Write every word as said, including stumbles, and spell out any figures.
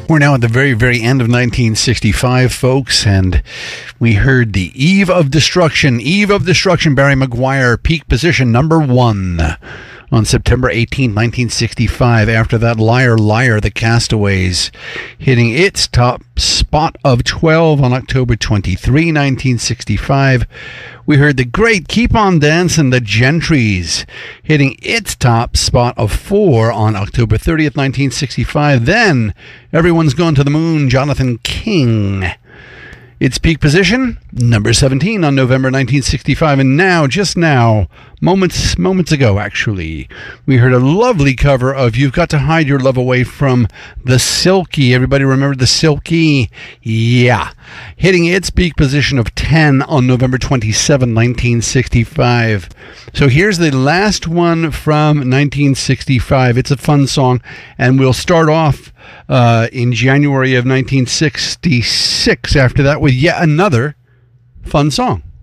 We're now at the very, very end of nineteen sixty-five, folks, and we heard the Eve of Destruction. Eve of Destruction, Barry McGuire, peak position number one on September eighteenth, nineteen sixty-five. After that, Liar, Liar, the Castaways, hitting its top spot of twelve on October twenty-third, nineteen sixty-five. We heard the great Keep on Dancing, the Gentrys, hitting its top spot of four on October thirtieth, nineteen sixty-five. Then, Everyone's Gone to the Moon, Jonathan King. Its peak position, number seventeen on November nineteen sixty-five. And now, just now, moments moments ago, actually, we heard a lovely cover of You've Got to Hide Your Love Away from the Silky. Everybody remember the Silky? Yeah. Hitting its peak position of ten on November twenty-seventh, nineteen sixty-five. So here's the last one from nineteen sixty-five. It's a fun song, and we'll start off uh, in January of nineteen sixty-six after that with yet another fun song.